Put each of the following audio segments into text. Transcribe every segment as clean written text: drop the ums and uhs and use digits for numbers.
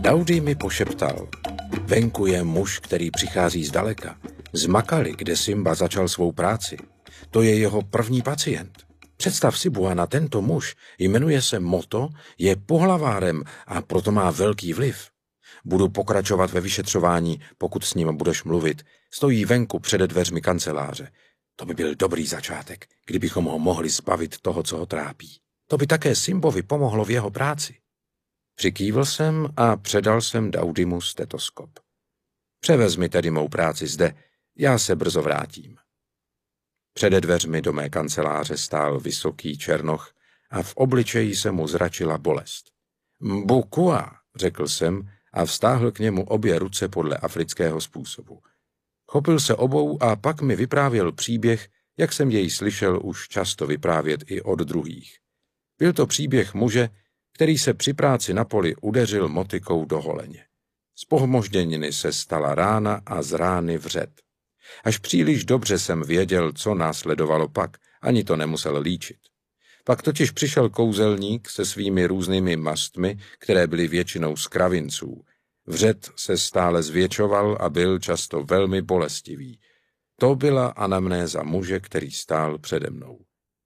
Daudy mi pošeptal. Venku je muž, který přichází zdaleka. Z Makali, kde Simba začal svou práci. To je jeho první pacient. Představ si, Buana, tento muž, jmenuje se Moto, je pohlavárem a proto má velký vliv. Budu pokračovat ve vyšetřování, pokud s ním budeš mluvit. Stojí venku před dveřmi kanceláře. To by byl dobrý začátek, kdybychom ho mohli zbavit toho, co ho trápí. To by také Simbovi pomohlo v jeho práci. Přikývl jsem a předal jsem Daudymu stetoskop. Převezmi tedy mou práci zde, já se brzo vrátím. Před dveřmi do mé kanceláře stál vysoký černoch a v obličeji se mu zračila bolest. Mbukua, řekl jsem a vztáhl k němu obě ruce podle afrického způsobu. Chopil se obou a pak mi vyprávěl příběh, jak jsem jej slyšel už často vyprávět i od druhých. Byl to příběh muže, který se při práci na poli udeřil motykou do holeně. Z pohmožděniny se stala rána a z rány vřed. Až příliš dobře jsem věděl, co následovalo pak, ani to nemusel líčit. Pak totiž přišel kouzelník se svými různými mastmi, které byly většinou z kravinců. Vřed se stále zvětšoval a byl často velmi bolestivý. To byla anamnéza muže, který stál přede mnou.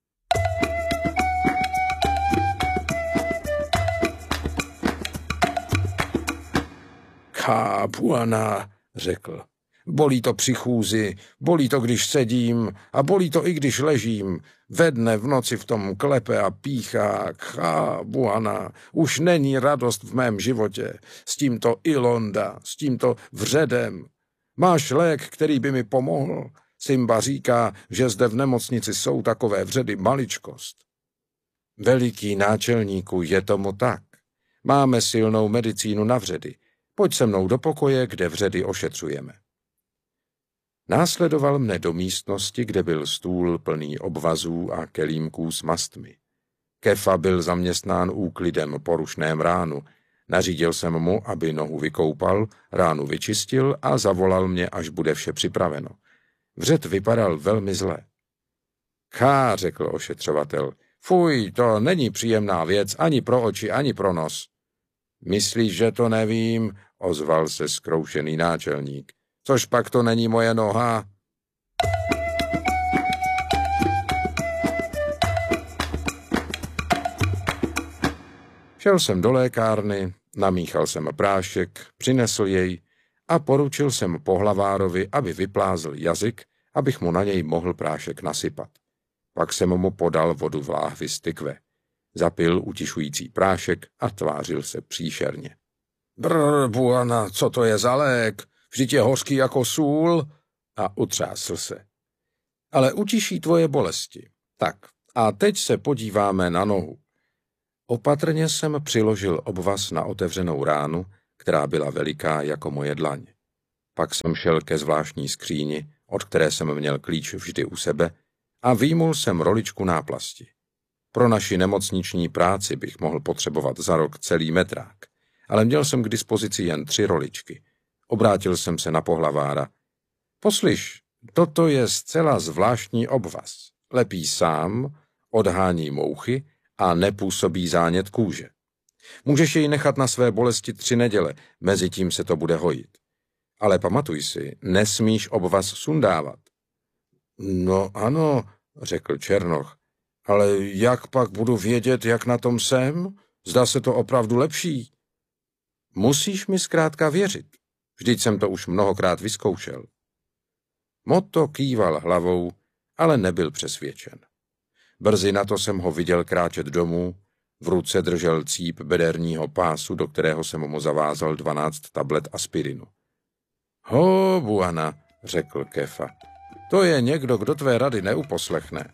Buana, řekl. Bolí to při chůzi, bolí to, když sedím a bolí to i když ležím. Ve dne v noci v tom klepe a píchá. Buana, už není radost v mém životě. S tímto Ilonda, s tímto vředem. Máš lék, který by mi pomohl? Simba říká, že zde v nemocnici jsou takové vředy maličkost. Veliký náčelníku, je tomu tak. Máme silnou medicínu na vředy. Pojď se mnou do pokoje, kde vředy ošetřujeme. Následoval mne do místnosti, kde byl stůl plný obvazů a kelímků s mastmi. Kefa byl zaměstnán úklidem po rušném ránu. Nařídil jsem mu, aby nohu vykoupal, ránu vyčistil a zavolal mě, až bude vše připraveno. Vřed vypadal velmi zle. Řekl ošetřovatel. Fuj, to není příjemná věc ani pro oči, ani pro nos. Myslíš, že to nevím? Ozval se zkroušený náčelník. Což pak to není moje noha? Šel jsem do lékárny, namíchal jsem prášek, přinesl jej a poručil jsem pohlavárovi, aby vyplázl jazyk, abych mu na něj mohl prášek nasypat. Pak jsem mu podal vodu v láhvi z tykve. Zapil utišující prášek a tvářil se příšerně. Buana, co to je za lék? Vždyť je hořký jako sůl. A utřásl se. Ale utiší tvoje bolesti. Tak, a teď se podíváme na nohu. Opatrně jsem přiložil obvaz na otevřenou ránu, která byla veliká jako moje dlaň. Pak jsem šel ke zvláštní skříni, od které jsem měl klíč vždy u sebe, a vyjmul jsem roličku náplasti. Pro naši nemocniční práci bych mohl potřebovat za rok celý metrák, ale měl jsem k dispozici jen 3 roličky. Obrátil jsem se na pohlavára. Poslyš, toto je zcela zvláštní obvaz. Lepí sám, odhání mouchy a nepůsobí zánět kůže. Můžeš jej nechat na své bolesti 3 neděle, mezitím se to bude hojit. Ale pamatuj si, nesmíš obvaz sundávat. No ano, řekl černoch, ale jak pak budu vědět, jak na tom jsem? Zdá se to opravdu lepší. Musíš mi zkrátka věřit. Vždyť jsem to už mnohokrát vyzkoušel. Moto kýval hlavou, ale nebyl přesvědčen. Brzy na to jsem ho viděl kráčet domů, v ruce držel cíp bederního pásu, do kterého jsem mu zavázal 12 tablet aspirinu. Buana, řekl Kefa, to je někdo, kdo tvé rady neuposlechne.